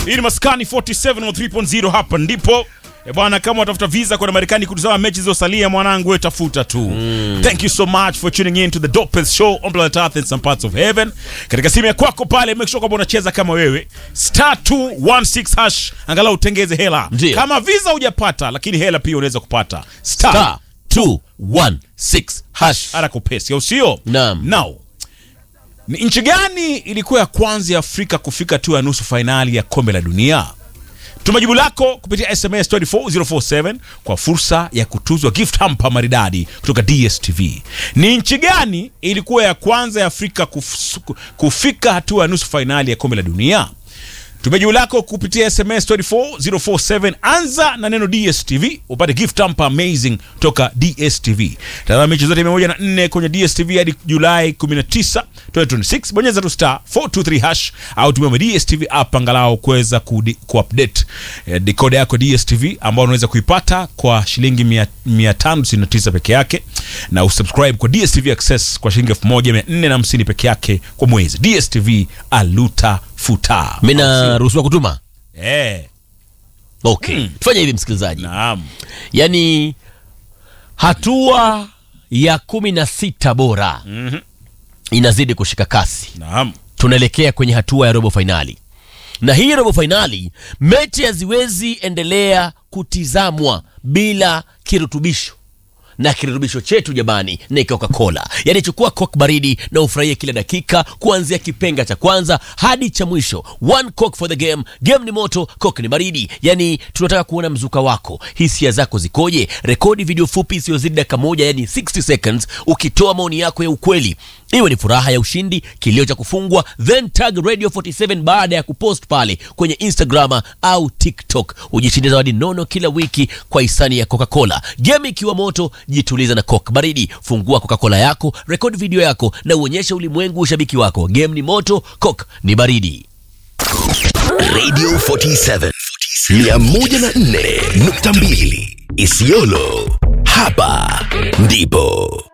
Hii ni Maskani 47 on 3.0 hapa ndipo. Bwana, kama watafuta visa kwa Marekani kutazama mechi zilizosalia, mwanangu wewe tafuta tu. Thank you so much for tuning in to the dopest show on planet Earth and some parts of heaven. Katika simu kwako pale, make sure kwamba unacheza kama wewe *216 hash, angalau utengeze hela. Ndiyo. Kama visa hujapata, lakini hela pia unaweza kupata. *216 hash. Arakopesi, au sio? Naam. Now, ni nchi gani ilikuwa ya kwanza ya Afrika kufika tu ya nusu finali ya kombe la dunia? Tuma jibu lako kupitia SMS 24047 kwa fursa ya kutuzwa gift hamper maridadi kutoka DStv. Ni nchi gani ilikuwa ya kwanza ya Afrika kufika hatua ya nusu finali ya kombe la dunia? Tuma jibu lako kupitia SMS 24047, anza na neno DStv upate gift hamper amazing kutoka DStv. Tazama mechi zote 104 kwenye DStv hadi Julai 19, 2026. Bonyeza tu *423 hash au tumia DStv app angalau kuweza kuupdate decoder yako DStv ambao unaweza kuipata kwa shilingi 599 peke yake, na usubscribe kwa DStv Access kwa shilingi 1450 peke yake kwa mwezi. DStv aluta futa. Mina ruhusiwa kutuma? Okay. Tufanye hivi msikilizaji. Naam. Yaani hatua ya 16 bora inazidi kushika kasi. Naam. Tunaelekea kwenye hatua ya robo finali. Na hii robo finali, mechi haziwezi endelea kutizamwa bila kirutubisho. Na kirutubisho chetu jamani ni Coca-Cola. Yaani chukua Coke baridi na ufurahie kila dakika kuanzia kipenga cha kwanza hadi cha mwisho. One Coke for the game. Game ni moto, Coke ni baridi. Yaani tunataka kuona mzuka wako. Hisia zako zikoje? Rekodi video fupi isiyozidi dakika moja, yani 60 seconds, ukitoa maoni yako ya ukweli. Iwe ni furaha ya ushindi, kilio cha kufungwa, then tag Radio 47 baada ya kupost pale kwenye Instagram au TikTok. Ujishinde zawadi nono kila wiki kwa hisani ya Coca-Cola. Game ikiwa moto, jituliza na Coke baridi. Fungua Coca-Cola yako, record video yako na uonyeshe ulimwengu ushabiki wako. Game ni moto, Coke ni baridi. Radio 47 104.2 Isiolo, hapa ndipo.